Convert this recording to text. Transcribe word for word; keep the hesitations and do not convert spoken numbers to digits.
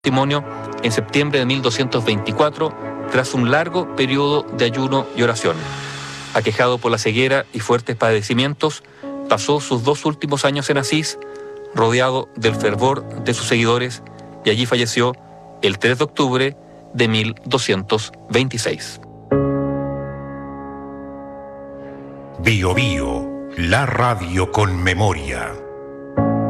testimonio en septiembre de mil doscientos veinticuatro, tras un largo periodo de ayuno y oración. Aquejado por la ceguera y fuertes padecimientos, pasó sus dos últimos años en Asís, rodeado del fervor de sus seguidores, y allí falleció el tres de octubre de mil doscientos veintiséis. Bio Bio, la radio con memoria.